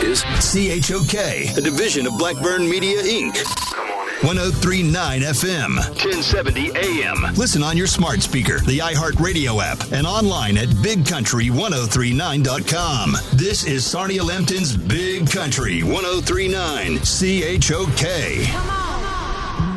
is CHOK, a division of Blackburn Media, Inc. 1039 FM, 1070 AM. Listen on your smart speaker, the iHeartRadio app, and online at bigcountry1039.com. This is Sarnia Lempton's Big Country 1039 CHOK. Come on.